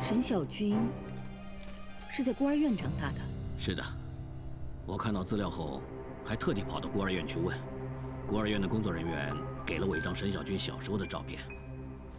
沈小军是在孤儿院长大的。 是的，我看到资料后，还特地跑到孤儿院去问，孤儿院的工作人员给了我一张沈小军小时候的照片。